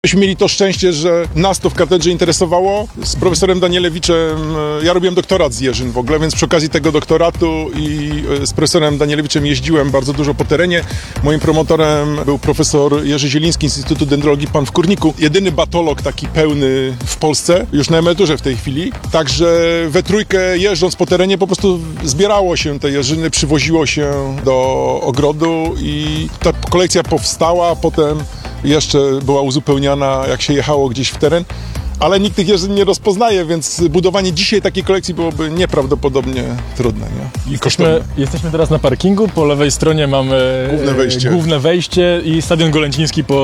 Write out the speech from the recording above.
Myśmy mieli to szczęście, że nas to w katedrze interesowało. Z profesorem Danielewiczem, ja robiłem doktorat z Jerzyn w ogóle, więc przy okazji tego doktoratu i z profesorem Danielewiczem jeździłem bardzo dużo po terenie. Moim promotorem był profesor Jerzy Zieliński z Instytutu Dendrologii Pan w Kurniku. Jedyny batolog taki pełny w Polsce, już na emeryturze w tej chwili. Także we trójkę jeżdżąc po terenie po prostu zbierało się te jeżyny, przywoziło się do ogrodu i ta kolekcja powstała, potem jeszcze była uzupełniana, jak się jechało gdzieś w teren, ale nikt tych jeżyn nie rozpoznaje, więc budowanie dzisiaj takiej kolekcji byłoby nieprawdopodobnie trudne, nie? I kosztowne. Jesteśmy teraz na parkingu, po lewej stronie mamy Główne wejście. główne wejście i Stadion Golęciński po